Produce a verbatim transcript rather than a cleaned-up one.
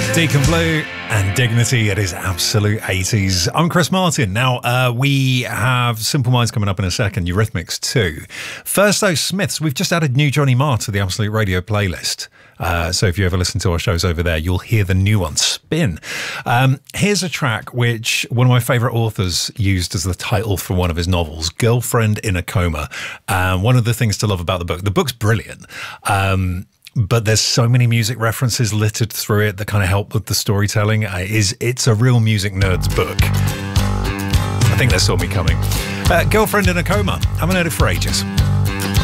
Deacon Blue and Dignity. It is absolute eighties. I'm Chris Martin. Now, uh, we have Simple Minds coming up in a second, Eurythmics too. First, though, Smiths. We've just added new Johnny Marr to the Absolute Radio playlist. Uh, so if you ever listen to our shows over there, you'll hear the new one, Spin. Um, here's a track which one of my favourite authors used as the title for one of his novels, Girlfriend in a Coma. Um, one of the things to love about the book, the book's brilliant. Um, But there's so many music references littered through it that kind of help with the storytelling. Uh, is It's a real music nerd's book. I think they saw me coming. Uh, Girlfriend in a Coma. I haven't heard it for ages.